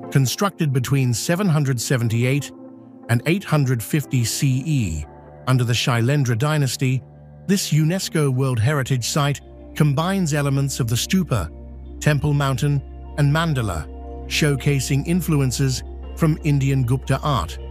Constructed between 778 and 850 CE under the Shailendra dynasty, this UNESCO World Heritage Site combines elements of the stupa, Temple Mountain, and mandala, showcasing influences from Indian Gupta art.